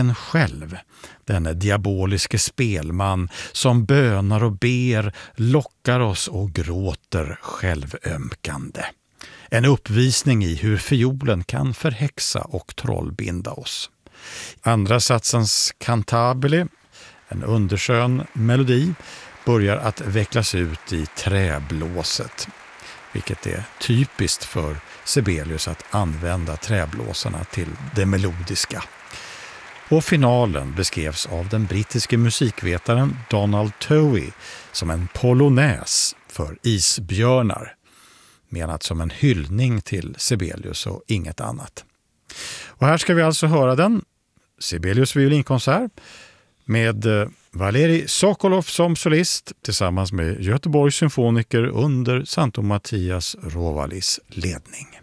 en själv, denne diaboliske spelman som bönar och ber, lockar oss och gråter självömkande. En uppvisning i hur fiolen kan förhäxa och trollbinda oss. Andra satsens cantabile, en underskön melodi, börjar att vecklas ut i träblåset, vilket är typiskt för Sibelius att använda träblåsarna till det melodiska. Och finalen beskrevs av den brittiske musikvetaren Donald Towie som en polonäs för isbjörnar, menat som en hyllning till Sibelius och inget annat. Och här ska vi alltså höra den, Sibelius violinkonsert, med Valeri Sokolov som solist tillsammans med Göteborgs symfoniker under Santo Mattias Rovalis ledning.